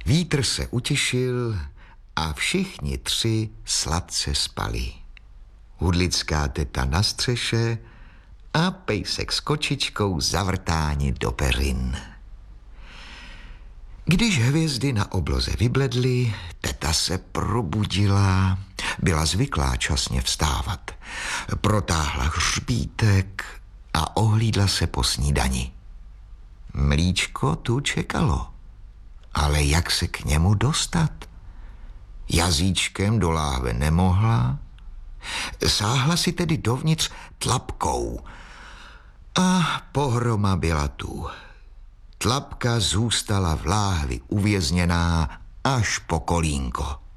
Vítr se utišil a všichni tři sladce spali. Hudlická teta na střeše a pejsek s kočičkou zavrtáni do peřin. Když hvězdy na obloze vybledly, teta se probudila. Byla zvyklá časně vstávat. Protáhla hřbítek a ohlídla se po snídani. Mlíčko tu čekalo, ale jak se k němu dostat? Jazyčkem do láhve nemohla, sáhla si tedy dovnitř tlapkou a pohroma byla tu. Tlapka zůstala v láhvi uvězněná až po kolínko.